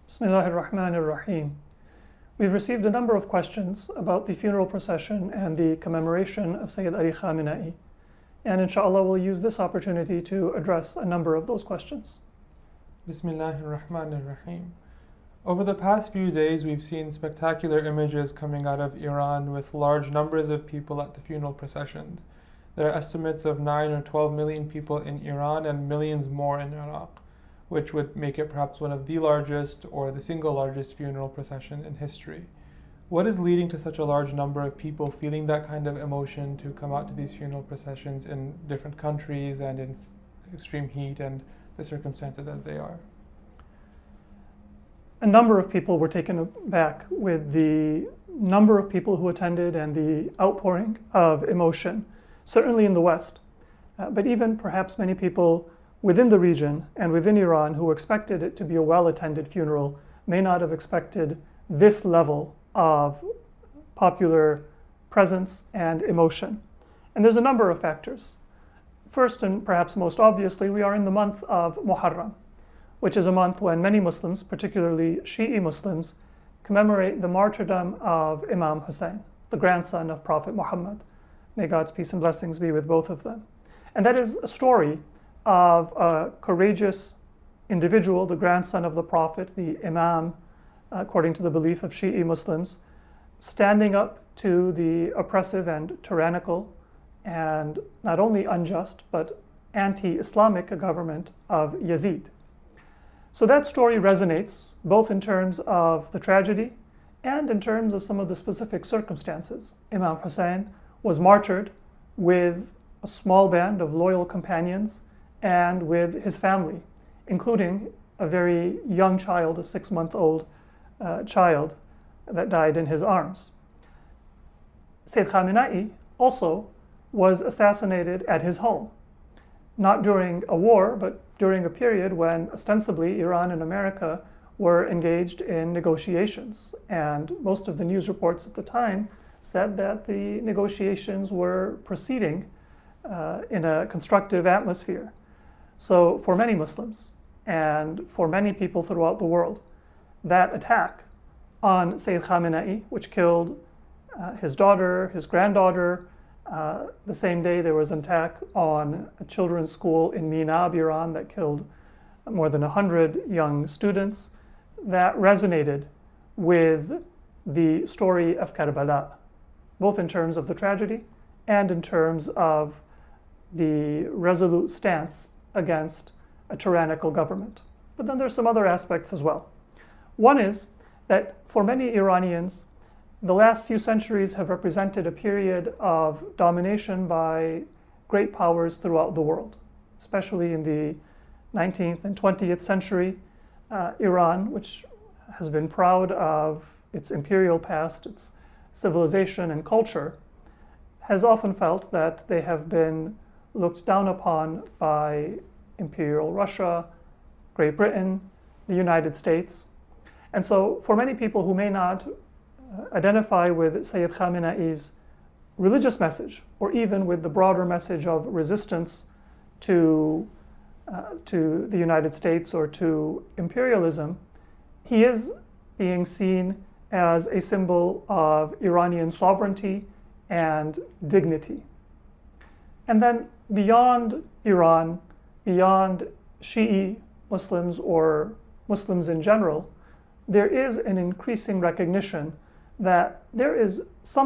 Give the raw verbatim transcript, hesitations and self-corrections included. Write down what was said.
Bismillahir Rahmanir Rahim. We've received a number of questions about the funeral procession and the commemoration of Sayyid Ali Khamenei, and inshallah we'll use this opportunity to address a number of those questions. Bismillahir Rahmanir Rahim. Over the past few days, we've seen spectacular images coming out of Iran with large numbers of people at the funeral processions. There are estimates of nine or twelve million people in Iran and millions more in Iraq, which would make it perhaps one of the largest or the single largest funeral procession in history. What is leading to such a large number of people feeling that kind of emotion to come out to these funeral processions in different countries and in extreme heat and the circumstances as they are? A number of people were taken aback with the number of people who attended and the outpouring of emotion, certainly in the West, uh, but even perhaps many people within the region and within Iran who expected it to be a well-attended funeral may not have expected this level of popular presence and emotion. And there's a number of factors. First, and perhaps most obviously, we are in the month of Muharram, which is a month when many Muslims, particularly Shi'i Muslims, commemorate the martyrdom of Imam Hussein, the grandson of Prophet Muhammad. May God's peace and blessings be with both of them. And that is a story of a courageous individual, the grandson of the Prophet, the Imam, according to the belief of Shi'i Muslims, standing up to the oppressive and tyrannical and not only unjust but anti-Islamic government of Yazid. So that story resonates both in terms of the tragedy and in terms of some of the specific circumstances. Imam Hussein was martyred with a small band of loyal companions and with his family, including a very young child, a six-month-old uh, child that died in his arms. Sayyid Khamenei also was assassinated at his home, not during a war, but during a period when ostensibly Iran and America were engaged in negotiations. And most of the news reports at the time said that the negotiations were proceeding uh, in a constructive atmosphere. So for many Muslims and for many people throughout the world, that attack on Sayyid Khamenei, which killed uh, his daughter, his granddaughter, uh, the same day there was an attack on a children's school in Minab, Iran, that killed more than one hundred young students, that resonated with the story of Karbala, both in terms of the tragedy and in terms of the resolute stance against a tyrannical government. But then there's some other aspects as well. One is that for many Iranians, the last few centuries have represented a period of domination by great powers throughout the world, especially in the nineteenth and twentieth century. Uh, Iran, which has been proud of its imperial past, its civilization and culture, has often felt that they have been looked down upon by Imperial Russia, Great Britain, the United States. And so for many people who may not uh, identify with Sayyid Khamenei's religious message, or even with the broader message of resistance to, uh, to the United States or to imperialism, he is being seen as a symbol of Iranian sovereignty and dignity. And then beyond Iran, beyond Shi'i Muslims or Muslims in general, there is an increasing recognition that there is some